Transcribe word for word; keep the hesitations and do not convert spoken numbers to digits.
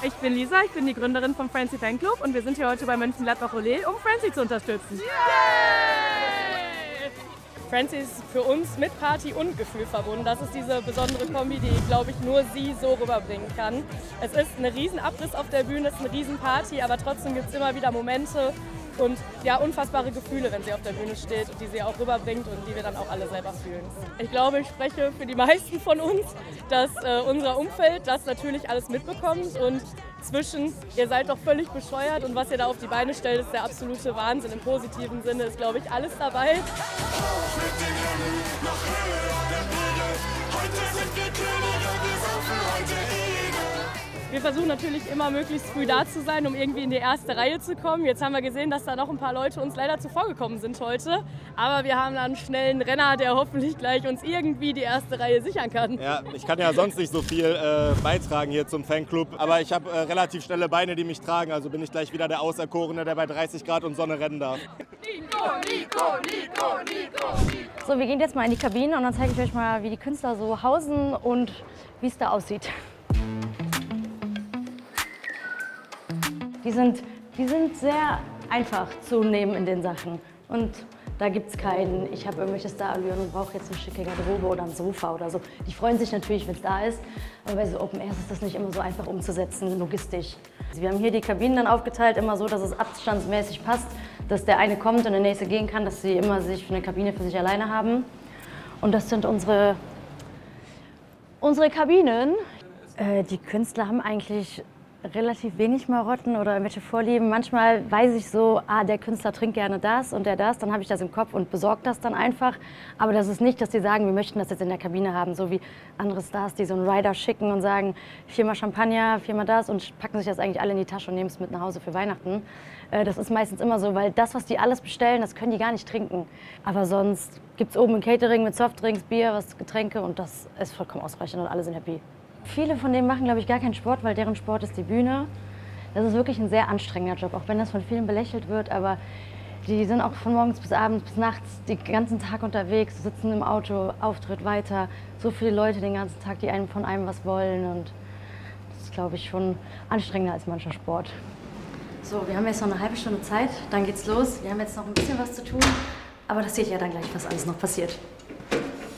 Ich bin Lisa, ich bin die Gründerin vom Francie Fanclub und wir sind hier heute bei Mönchengladbach-Ole, um Francie zu unterstützen. Yay! Francie ist für uns mit Party und Gefühl verbunden. Das ist diese besondere Kombi, die, glaube ich, nur sie so rüberbringen kann. Es ist ein riesen Abriss auf der Bühne, es ist eine riesen Party, aber trotzdem gibt es immer wieder Momente und ja, unfassbare Gefühle, wenn sie auf der Bühne steht und die sie auch rüberbringt und die wir dann auch alle selber fühlen. Ich glaube, ich spreche für die meisten von uns, dass äh, unser Umfeld das natürlich alles mitbekommt und zwischen, ihr seid doch völlig bescheuert und was ihr da auf die Beine stellt, ist der absolute Wahnsinn. Im positiven Sinne ist, glaube ich, alles dabei. Hoch mit den Händen, noch höher der Pegel. Heute sind wir Könige, wir saufen heute Egel. Wir versuchen natürlich immer möglichst früh da zu sein, um irgendwie in die erste Reihe zu kommen. Jetzt haben wir gesehen, dass da noch ein paar Leute uns leider zuvor gekommen sind heute. Aber wir haben da einen schnellen Renner, der hoffentlich gleich uns irgendwie die erste Reihe sichern kann. Ja, ich kann ja sonst nicht so viel äh, beitragen hier zum Fanclub. Aber ich habe äh, relativ schnelle Beine, die mich tragen. Also bin ich gleich wieder der Auserkorene, der bei dreißig Grad und Sonne rennen darf. Nico, Nico, Nico, Nico, Nico. So, wir gehen jetzt mal in die Kabine und dann zeige ich euch mal, wie die Künstler so hausen und wie es da aussieht. Die sind, die sind sehr einfach zu nehmen in den Sachen. Und da gibt es keinen, ich habe irgendwelche Starallüren und brauche jetzt eine schicke Garderobe oder ein Sofa oder so. Die freuen sich natürlich, wenn es da ist, aber bei so Open Airs ist das nicht immer so einfach umzusetzen, logistisch. Also wir haben hier die Kabinen dann aufgeteilt, immer so, dass es abstandsmäßig passt, dass der eine kommt und der nächste gehen kann, dass sie immer sich eine Kabine für sich alleine haben. Und das sind unsere, unsere Kabinen. Äh, die Künstler haben eigentlich relativ wenig Marotten oder irgendwelche Vorlieben. Manchmal weiß ich so, ah, der Künstler trinkt gerne das und der das, dann habe ich das im Kopf und besorge das dann einfach. Aber das ist nicht, dass die sagen, wir möchten das jetzt in der Kabine haben, so wie andere Stars, die so einen Rider schicken und sagen, viermal Champagner, viermal das und packen sich das eigentlich alle in die Tasche und nehmen es mit nach Hause für Weihnachten. Das ist meistens immer so, weil das, was die alles bestellen, das können die gar nicht trinken. Aber sonst gibt es oben ein Catering mit Softdrinks, Bier, was Getränke und das ist vollkommen ausreichend und alle sind happy. Viele von denen machen, glaube ich, gar keinen Sport, weil deren Sport ist die Bühne. Das ist wirklich ein sehr anstrengender Job, auch wenn das von vielen belächelt wird. Aber die sind auch von morgens bis abends bis nachts den ganzen Tag unterwegs, sitzen im Auto, Auftritt weiter. So viele Leute den ganzen Tag, die einem von einem was wollen. Und das ist, glaube ich, schon anstrengender als mancher Sport. So, wir haben jetzt noch eine halbe Stunde Zeit, dann geht's los. Wir haben jetzt noch ein bisschen was zu tun, aber das seht ihr ja dann gleich, was alles noch passiert.